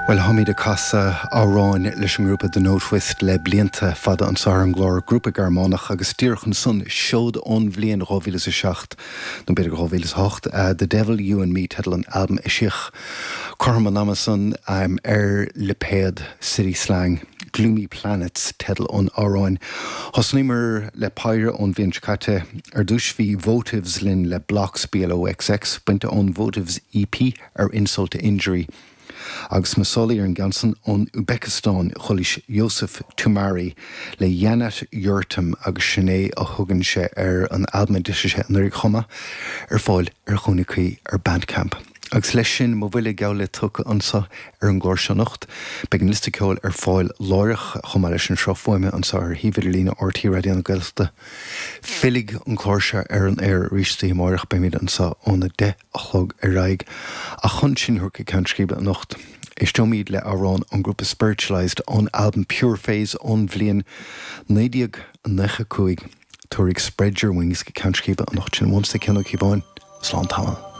Well, Hamid a casa áráin leis an grúpa The Northwest le blianta fada an Saar an Glór grúpa Garmánach agus tíorchan sun seod ón bhliain 2007 nó beidir 2008 The Devil You and Me title an album isich Corman Amazon Le Péad City Slang Gloomy Planets title on áráin Hosnimer le paire on Vinchkate dús hí votives lin le blocks BLOXX buinte on votives EP Insult to Injury agus masoli an gansan on Uzbekistan cholis Yosef Tumari le Yanat Yurtum agus Sinead a thugann sé an album disise an chuma fáil chunaí Bandcamp. Agus leis sin mo bhfuil gaile tucha ansa an glór seanocht begin listeceol fáil láirech chuma leis an seo ansa híhidir lína ortí radio an gailsta. Filig an chlóirse an rístaí máireach be míad ansa óna de a chlog raig a chun sin thucha ceantscríbe an nocht. Is míad le árán an grúpa Spiritualized on album Pure Phase on bhliain 95 tuaigh tuaigh Spread Your Wings go ceantscríbe an nocht sin mhomsa ceanna cíbáin slán táma.